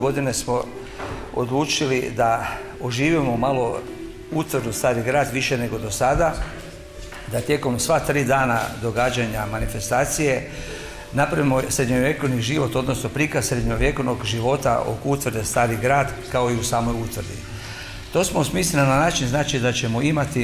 Godine smo odlučili da oživimo malo utvrdu Stari grad više nego do sada, da tijekom sva 3 dana događanja manifestacije napravimo srednjovjekovni život, odnosno prikaz srednjovjekovnog života oko utvrde Stari grad kao i u samoj utvrdi. To smo osmislili na način znači da ćemo imati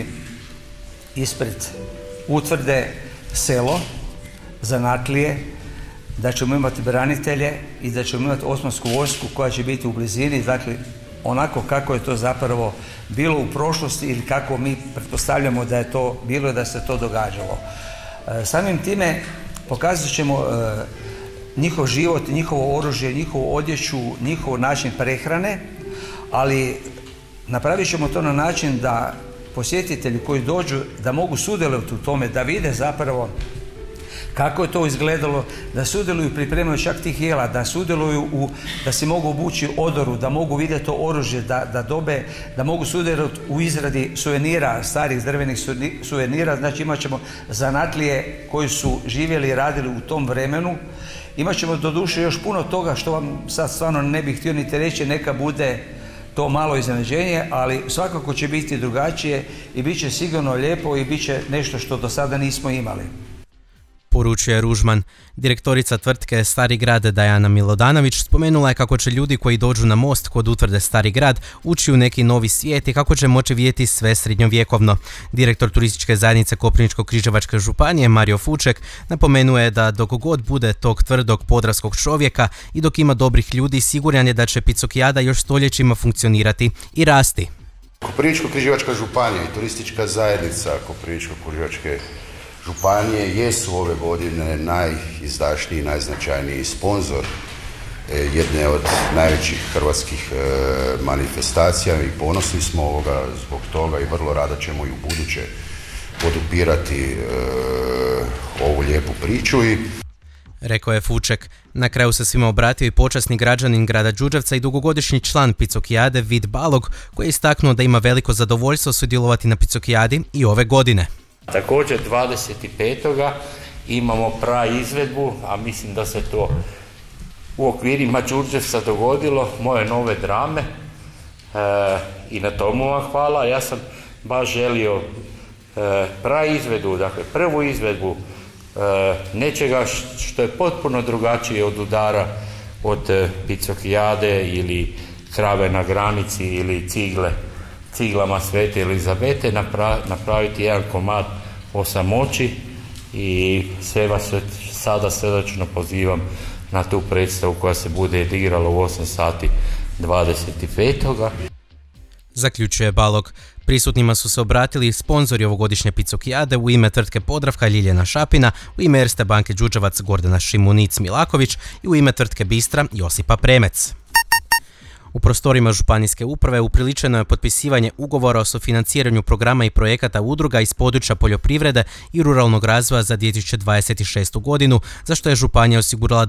ispred utvrde selo, zanatlije, da ćemo imati branitelje i da ćemo imati Osmansku vojsku koja će biti u blizini, dakle onako kako je to zapravo bilo u prošlosti ili kako mi pretpostavljamo da je to bilo i da se to događalo. Samim time pokazat ćemo njihov život, njihovo oružje, njihovu odjeću, njihov način prehrane, ali napravit ćemo to na način da posjetitelji koji dođu da mogu sudjelovati u tome, da vide zapravo kako je to izgledalo, da sudjeluju pripremaju čak tih jela, da sudjeluju da se mogu obući odoru, da mogu vidjeti to oružje, da mogu sudjelovati u izradi suvenira, starih drvenih suvenira. Znači imat ćemo zanatlije koji su živjeli i radili u tom vremenu. Imat ćemo doduše još puno toga što vam sad stvarno ne bih htio niti reći, neka bude to malo iznenađenje, ali svakako će biti drugačije i bit će sigurno lijepo i bit će nešto što do sada nismo imali. Poručuje Ružman. Direktorica tvrtke Stari grad Dajana Milodanović spomenula je kako će ljudi koji dođu na most kod utvrde Stari grad ući u neki novi svijet i kako će moći vidjeti sve srednjovjekovno. Direktor turističke zajednice Koprivničko-križevačke županije Mario Fuček napomenuo je da dok god bude tog tvrdog podravskog čovjeka i dok ima dobrih ljudi, siguran je da će Picokijada još stoljećima funkcionirati i rasti. Koprivničko-križevačka županija i turistička zajednica Koprivničko-križevačke županije jesu ove godine najizdašniji i najznačajniji sponzor jedne od najvećih hrvatskih manifestacija i ponosni smo zbog toga i vrlo rado ćemo i u buduće podupirati ovu lijepu priču. Rekao je Fuček. Na kraju se svima obratio i počasni građanin grada Đurđevca i dugogodišnji član Picokijade Vid Balog, koji je istaknuo da ima veliko zadovoljstvo sudjelovati na Picokijadi i ove godine. Također 25. imamo praizvedbu, a mislim da se to u okvirima Đurđevca dogodilo, moje nove drame i na tomu vam hvala. Ja sam baš želio praizvedbu, dakle prvu izvedbu nečega što je potpuno drugačije od udara od Picokijade ili Krave na granici ili ciglama Svete Elizabete, napraviti jedan komad o samoći i sve vas sada srdačno pozivam na tu predstavu koja se bude odigrala u 8 sati 25. Zaključuje Balog. Prisutnima su se obratili sponzori ovogodišnje Picokijade u ime tvrtke Podravka Ljiljana Šapina, u ime Erste banke Đurđevac Gordana Šimunic-Milaković i u ime tvrtke Bistra Josipa Premec. U prostorima županijske uprave upriličeno je potpisivanje ugovora o sufinanciranju programa i projekata udruga iz područja poljoprivrede i ruralnog razvoja za 2026. godinu, za što je županija osigurala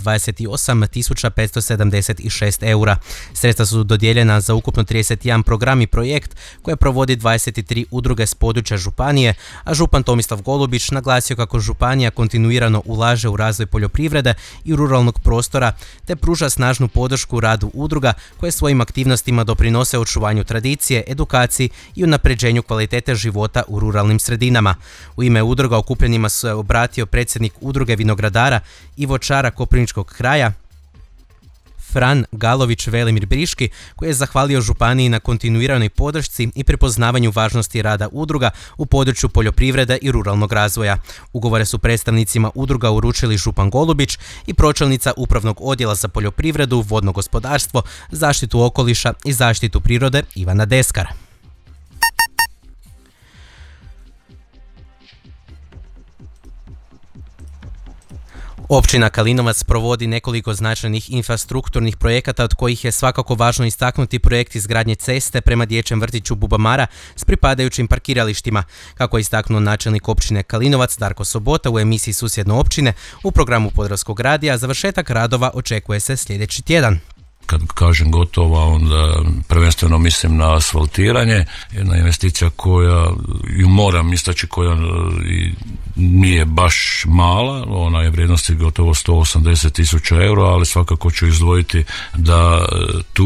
28.576 eura. Sredstva su dodijeljena za ukupno 31 program i projekt koje provodi 23 udruge s područja županije, a župan Tomislav Golubić naglasio kako županija kontinuirano ulaže u razvoj poljoprivrede i ruralnog prostora te pruža snažnu podršku radu udruga koje svojim aktivnostima doprinose očuvanju tradicije, edukaciji i unapređenju kvalitete života u ruralnim sredinama. U ime udruga okupljenima se obratio predsjednik udruge vinogradara i voćara Koprivničkog kraja Fran Galović Velimir Briški, koji je zahvalio županiji na kontinuiranoj podršci i prepoznavanju važnosti rada udruga u području poljoprivrede i ruralnog razvoja. Ugovore su predstavnicima udruga uručili župan Golubić i pročelnica Upravnog odjela za poljoprivredu, vodno gospodarstvo, zaštitu okoliša i zaštitu prirode Ivana Deskar. Općina Kalinovac provodi nekoliko značajnih infrastrukturnih projekata, od kojih je svakako važno istaknuti projekt izgradnje ceste prema dječjem vrtiću Bubamara s pripadajućim parkiralištima. Kako je istaknuo načelnik općine Kalinovac Darko Sobota u emisiji Susjedne općine u programu Podravskog radija, završetak radova očekuje se sljedeći tjedan. Kad kažem gotova, onda prvenstveno mislim na asfaltiranje, jedna investicija koja ju moram istaći, koja nije baš mala, ona je vrijednosti gotovo 180.000 eura, ali svakako ću izdvojiti da tu